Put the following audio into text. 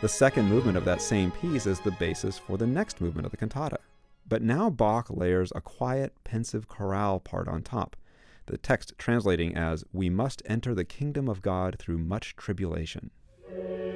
The second movement of that same piece is the basis for the next movement of the cantata. But now Bach layers a quiet, pensive chorale part on top, the text translating as, "We must enter the kingdom of God through much tribulation."